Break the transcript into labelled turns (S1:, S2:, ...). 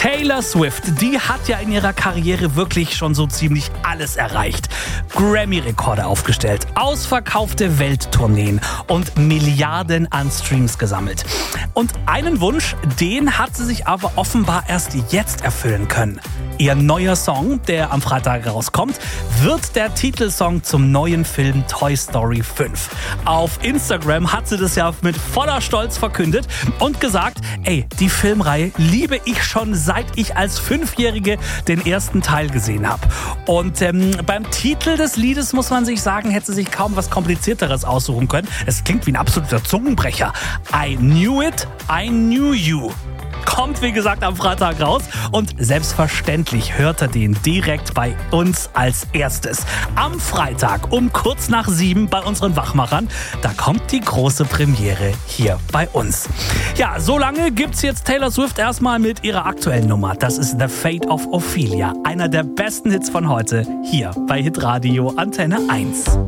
S1: Taylor Swift, die hat ja in ihrer Karriere wirklich schon so ziemlich alles erreicht. Grammy-Rekorde aufgestellt, ausverkaufte Welttourneen und Milliarden an Streams gesammelt. Und einen Wunsch, den hat sie sich aber offenbar erst jetzt erfüllen können. Ihr neuer Song, der am Freitag rauskommt, wird der Titelsong zum neuen Film Toy Story 5. Auf Instagram hat sie das ja mit voller Stolz verkündet und gesagt, die Filmreihe liebe ich schon seit ich als 5-Jährige den ersten Teil gesehen habe. Und beim Titel des Liedes muss man sich sagen, hätte sie sich kaum was Komplizierteres aussuchen können. Es klingt wie ein absoluter Zungenbrecher. I knew it, I knew you. Kommt, wie gesagt, am Freitag raus und selbstverständlich hört er den direkt bei uns als erstes. Am Freitag um kurz nach 7 bei unseren Wachmachern, da kommt die große Premiere hier bei uns. Ja, so lange gibt's jetzt Taylor Swift erstmal mit ihrer aktuellen Nummer. Das ist The Fate of Ophelia, einer der besten Hits von heute, hier bei Hitradio Antenne 1.